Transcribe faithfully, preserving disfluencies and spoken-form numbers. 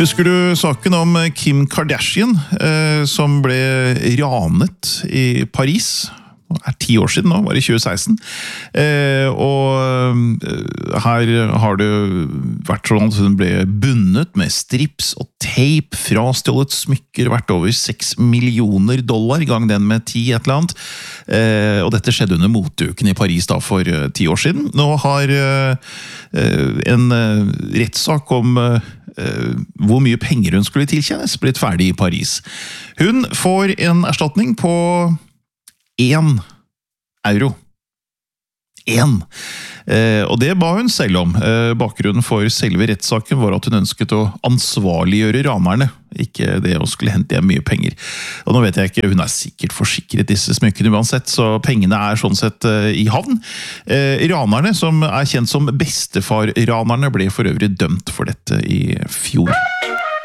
Husker du saken om Kim Kardashian, eh, som ble ranet i Paris? Det er ti år siden nå, var det tjue seksten. Eh, og her har det vært sånn at hun ble bundet med strips og tape, frastjålet smykker verdt over seks millioner dollar, gang den med ti et eller annet. Eh, og dette skjedde under moteuken i Paris da for eh, ti år siden. Nå har eh, en eh, rettssak om eh, hvor mye penger hun skulle tilkjennes blitt ferdig i Paris. Hun får en erstatning på én euro. Én. Eh, og det ba hun selv om. Eh, bakgrunnen for selve rettssaken var at hun ønsket å ansvarliggjøre ranerne, ikke det å skulle hente hjem mye penger. Og nå vet jeg ikke, hun er sikkert forsikret disse smykkene uansett, så pengene er sånn sett eh, i havn. Eh, ranerne, som er kjent som bestefar-ranerne, ble for øvrig dømt for dette i fjor.